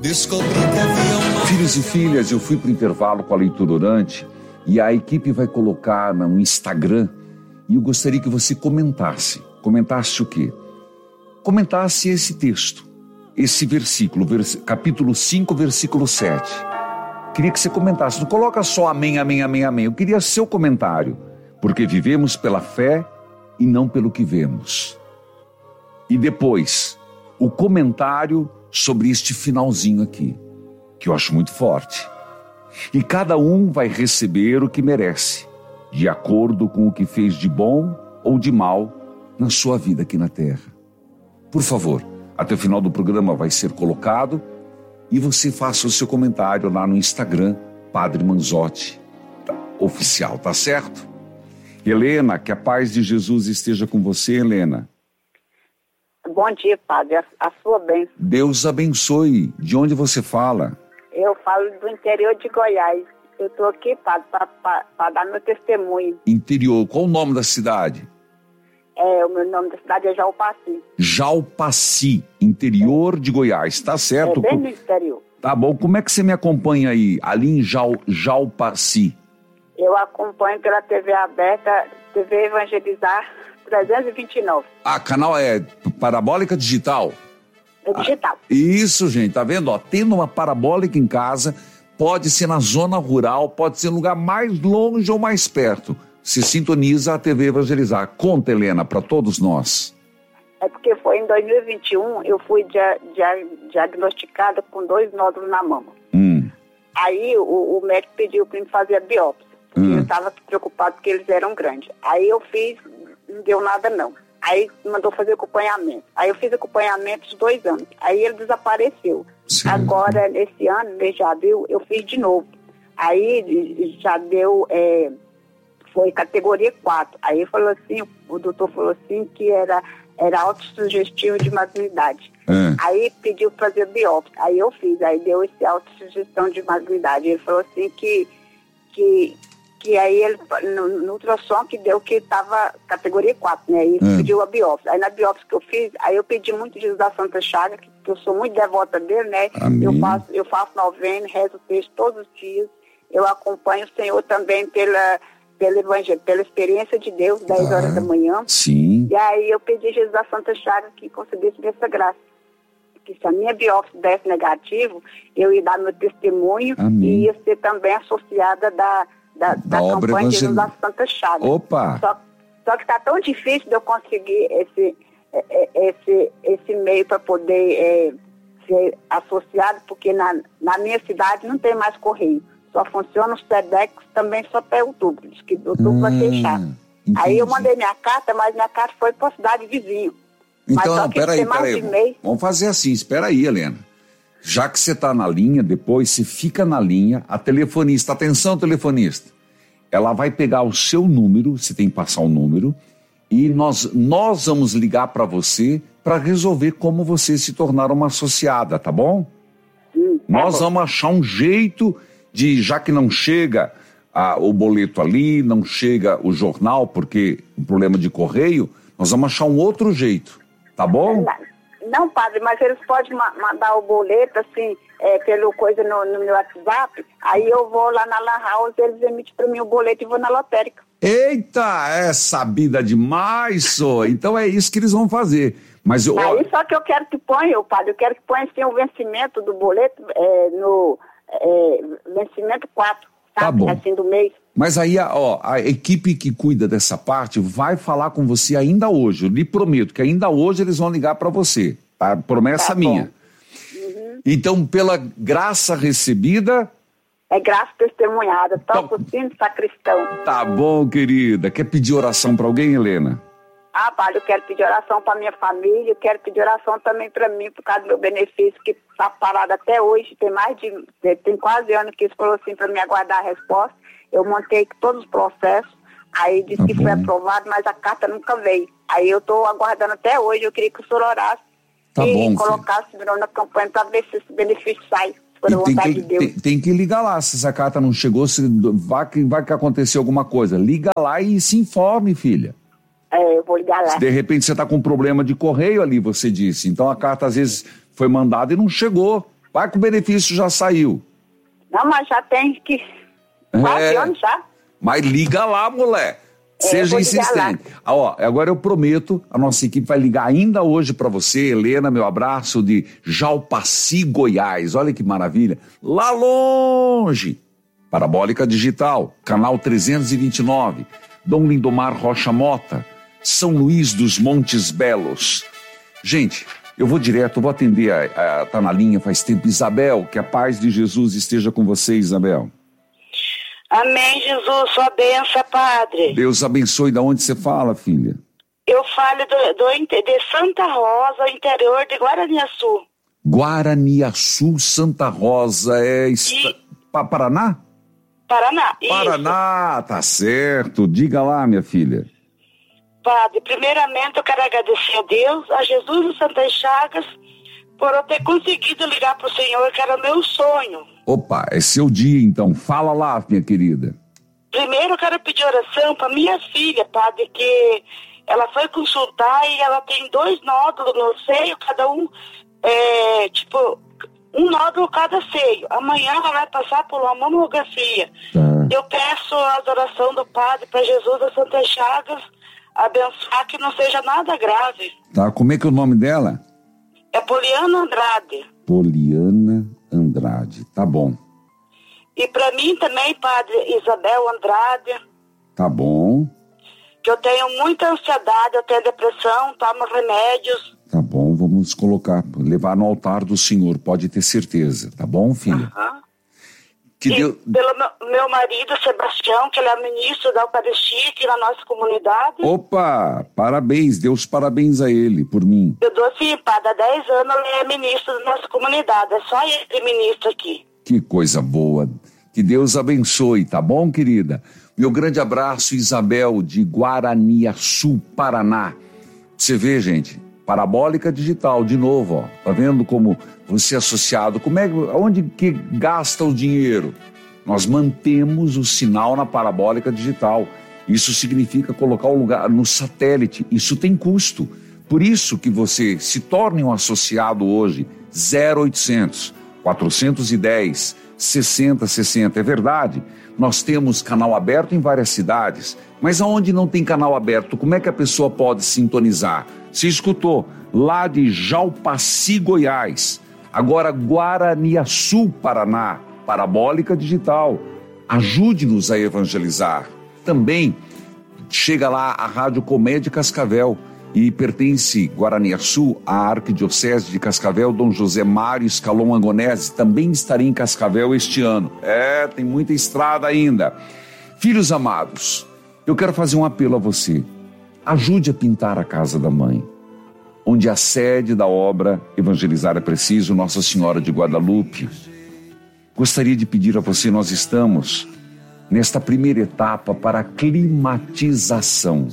Filhos e filhas, eu fui para o intervalo com a leitura orante e a equipe vai colocar no Instagram e eu gostaria que você comentasse. Comentasse o quê? Comentasse esse texto, esse versículo, capítulo 5, versículo 7. Queria que você comentasse, não coloca só amém, amém, amém, amém. Eu queria seu comentário, porque vivemos pela fé e não pelo que vemos. E depois, o comentário sobre este finalzinho aqui, que eu acho muito forte. E cada um vai receber o que merece, de acordo com o que fez de bom ou de mal na sua vida aqui na terra. Por favor, até o final do programa vai ser colocado e você faça o seu comentário lá no Instagram, Padre Manzotti Oficial, tá certo? Helena, que a paz de Jesus esteja com você, Helena. Bom dia, Padre, a sua bênção. Deus abençoe. De onde você fala? Eu falo do interior de Goiás. Eu estou aqui, Padre, para dar meu testemunho. Interior, qual o nome da cidade? O meu nome da cidade é Jalpaci. Jalpaci, interior de Goiás, tá certo? Bem no interior. Tá bom, como é que você me acompanha aí, ali em Jalpaci? Eu acompanho pela TV aberta, TV Evangelizar 329. Canal é Parabólica Digital? É digital. Isso, gente, tá vendo? Ó, tendo uma parabólica em casa, pode ser na zona rural, pode ser no lugar mais longe ou mais perto. Se sintoniza a TV Evangelizar. Conta, Helena, para todos nós. É porque foi em 2021, eu fui diagnosticada com 2 nódulos na mama. Aí o médico pediu para me fazer a biópsia. Eu estava preocupado porque eles eram grandes. Aí eu fiz, não deu nada não. Aí mandou fazer acompanhamento. Aí eu fiz acompanhamento de 2 anos. Aí ele desapareceu. Sim. Agora, esse ano, mês de abril, eu fiz de novo. Aí já deu, foi categoria 4. Aí falou assim, o doutor falou assim que era autossugestivo de malignidade. Aí pediu para fazer biópsia. Aí eu fiz, aí deu esse autossugestão de malignidade. Ele falou assim que aí ele, no ultrassom que deu que estava categoria 4, né? Aí ele pediu a biópsia. Aí na biópsia que eu fiz, aí eu pedi muito Jesus da Santa Chaga, que eu sou muito devota dele, né? Eu faço novena, rezo o texto todos os dias. Eu acompanho o Senhor também pelo Evangelho, pela experiência de Deus, 10 horas da manhã. Sim. E aí eu pedi Jesus da Santa Chaga que concedesse essa graça. Que se a minha biópsia desse negativo, eu ia dar meu testemunho. Amém. E ia ser também associada da campanha de Jesus da Santa Chaga. Opa! Só que está tão difícil de eu conseguir esse meio para poder ser associado, porque na minha cidade não tem mais correio. Só funciona os SEDEX também só até outubro. Diz que outubro vai fechar. Entendi. Aí eu mandei minha carta, mas minha carta foi para a cidade vizinha. Então, não, peraí. Vamos fazer assim, espera aí, Helena. Já que você está na linha, depois você fica na linha, a telefonista, atenção telefonista, ela vai pegar o seu número, você tem que passar o número, e nós vamos ligar para você para resolver como você se tornar uma associada, tá bom? Nós vamos achar um jeito de, já que não chega o boleto ali, não chega o jornal, porque o problema de correio, nós vamos achar um outro jeito, tá bom? Não, padre, mas eles podem mandar o boleto, assim, pelo coisa no meu WhatsApp, aí eu vou lá na Lan House, eles emitem para mim o boleto e vou na lotérica. Eita, é sabida demais, só. Então é isso que eles vão fazer. Mas aí só que eu quero que ponha, padre, eu quero que ponha assim, o vencimento do boleto no vencimento 4, sabe? Tá bom. Assim, do mês. Mas aí, a equipe que cuida dessa parte vai falar com você ainda hoje. Eu lhe prometo que ainda hoje eles vão ligar para você. Tá? Promessa minha. Então, pela graça recebida... É graça testemunhada. Toca o sino, sacristão. Tá bom, querida. Quer pedir oração para alguém, Helena? Padre, eu quero pedir oração para minha família, eu quero pedir oração também para mim, por causa do meu benefício, que está parado até hoje. Tem quase ano que eles falou assim para me aguardar a resposta. Eu montei todos os processos, aí disse que foi aprovado, mas a carta nunca veio. Aí eu estou aguardando até hoje, eu queria que o senhor orasse e colocasse na campanha para ver se esse benefício sai, por vontade de Deus. Tem que ligar lá, se essa carta não chegou, se vai que acontecer alguma coisa. Liga lá e se informe, filha. Eu vou ligar lá. De repente você está com um problema de correio ali, você disse. Então a carta às vezes foi mandada e não chegou. Vai que o benefício já saiu. Não, mas já tem que... 4 anos já. Mas liga lá, mulher. Seja insistente. Agora eu prometo, a nossa equipe vai ligar ainda hoje para você, Helena, meu abraço de Jalpaci, Goiás. Olha que maravilha. Lá longe. Parabólica Digital, canal 329. Dom Lindomar Rocha Mota, São Luís dos Montes Belos. Gente, eu vou direto, vou atender, tá na linha faz tempo. Isabel, que a paz de Jesus esteja com você, Isabel. Amém, Jesus, sua bênção, Padre. Deus abençoe. Da onde você fala, filha? Eu falo de Santa Rosa, interior de Guaraniaçu. Guaraniaçu, Santa Rosa, Paraná? Paraná, Paraná, tá certo. Diga lá, minha filha. Padre, primeiramente eu quero agradecer a Deus, a Jesus e Santas Chagas, por eu ter conseguido ligar pro Senhor, que era o meu sonho. Opa, é seu dia então. Fala lá, minha querida. Primeiro eu quero pedir oração para minha filha, Padre, que ela foi consultar e ela tem 2 nódulos no seio, cada um, um nódulo cada seio. Amanhã ela vai passar por uma mamografia. Eu peço as orações do Padre para Jesus das Santas Chagas abençoar que não seja nada grave. Tá, como é que é o nome dela? É Poliana Andrade. Poliana Andrade, tá bom. E para mim também, Padre, Isabel Andrade. Tá bom. Que eu tenho muita ansiedade, eu tenho depressão, tomo remédios. Tá bom, vamos levar no altar do Senhor, pode ter certeza, tá bom, filha? Pelo meu marido, Sebastião, que ele é ministro da Eucaristia aqui na nossa comunidade. Opa, parabéns, Deus parabéns a ele, por mim. Eu dou sim, Padre, há 10 anos ele é ministro da nossa comunidade, é só ele ministro aqui. Que coisa boa, que Deus abençoe, tá bom, querida? Meu grande abraço, Isabel, de Guaraniaçu, Paraná. Você vê, gente, Parabólica Digital, de novo, ó. Tá vendo como você é associado? Onde que gasta o dinheiro? Nós mantemos o sinal na Parabólica Digital. Isso significa colocar o lugar no satélite. Isso tem custo. Por isso que você se torne um associado hoje. 0800 410 6060. É verdade. Nós temos canal aberto em várias cidades. Mas aonde não tem canal aberto, como é que a pessoa pode sintonizar? Se escutou, lá de Jalpaci, Goiás. Agora Guaraniaçu, Paraná, Parabólica Digital. Ajude-nos a evangelizar. Também chega lá a Rádio Comédia Cascavel e pertence Guaraniaçu à Arquidiocese de Cascavel. Dom José Mário Scalon Angonese também estarei em Cascavel este ano. Tem muita estrada ainda. Filhos amados, eu quero fazer um apelo a você. Ajude a pintar a casa da mãe, onde a sede da obra Evangelizar é Preciso, Nossa Senhora de Guadalupe. Gostaria de pedir a você, nós estamos nesta primeira etapa para a climatização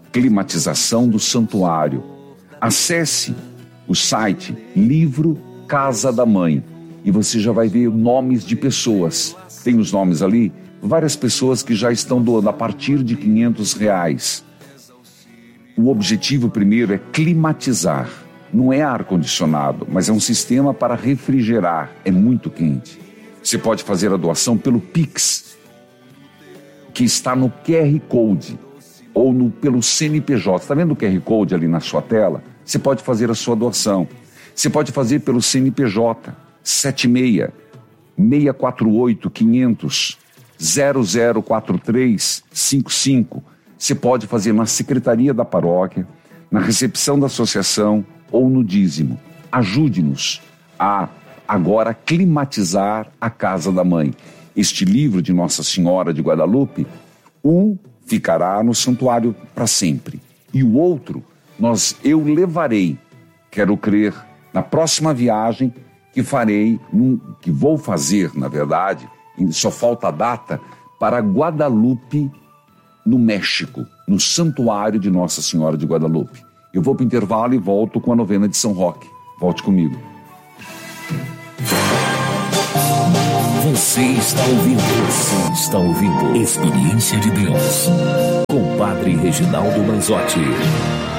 do santuário. Acesse o site Livro Casa da Mãe e você já vai ver nomes de pessoas. Tem os nomes ali, várias pessoas que já estão doando a partir de R$500. O objetivo primeiro é climatizar. Não é ar-condicionado, mas é um sistema para refrigerar. É muito quente. Você pode fazer a doação pelo Pix, que está no QR Code, ou pelo CNPJ. Está vendo o QR Code ali na sua tela? Você pode fazer a sua doação. Você pode fazer pelo CNPJ 76-648-500-004355. Você pode fazer na secretaria da paróquia, na recepção da associação ou no dízimo. Ajude-nos a agora climatizar a casa da mãe. Este livro de Nossa Senhora de Guadalupe, ficará no santuário para sempre. E o outro, eu levarei, quero crer, na próxima viagem que vou fazer, na verdade, só falta a data, para Guadalupe, no México, no santuário de Nossa Senhora de Guadalupe. Eu vou para o intervalo e volto com a novena de São Roque. Volte comigo. Você está ouvindo Experiência de Deus com Padre Reginaldo Manzotti.